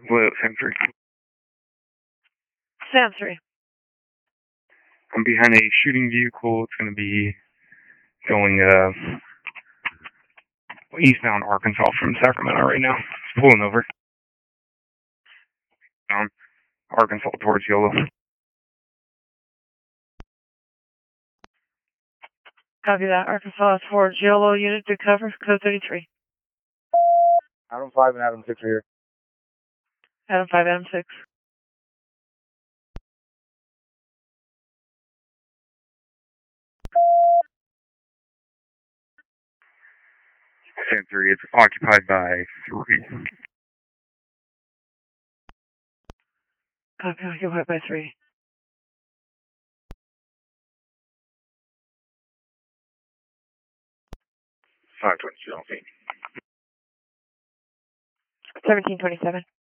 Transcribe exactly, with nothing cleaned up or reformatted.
Hello, Sam three. Sam three. I'm behind a shooting vehicle. It's going to be going uh, eastbound Arkansas from Sacramento right now. It's pulling over. Down Arkansas towards Yolo. Copy that. Arkansas towards Yolo unit to cover, code thirty-three. Adam five and Adam six are here. Adam five, Adam six. Sam three, it's occupied by three. Copy, occupied by three. five twenty-two, seventeen twenty-seven.